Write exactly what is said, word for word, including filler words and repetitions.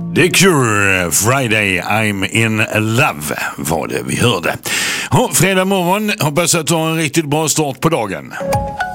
The Cure, Friday I'm in love var det vi hörde. Ha, fredag morgon, hoppas att du har en riktigt bra start på dagen.